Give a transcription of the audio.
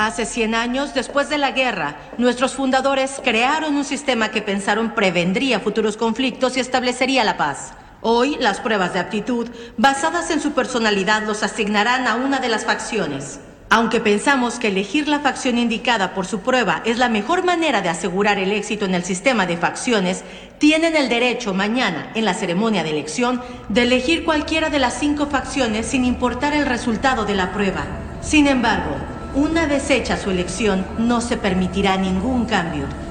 Hace 100 años, después de la guerra, nuestros fundadores crearon un sistema que pensaron prevendría futuros conflictos y establecería la paz. Hoy, las pruebas de aptitud, basadas en su personalidad, los asignarán a una de las facciones. Aunque pensamos que elegir la facción indicada por su prueba es la mejor manera de asegurar el éxito en el sistema de facciones, tienen el derecho mañana, en la ceremonia de elección, de elegir cualquiera de las 5 facciones sin importar el resultado de la prueba. Sin embargo, una vez hecha su elección, no se permitirá ningún cambio.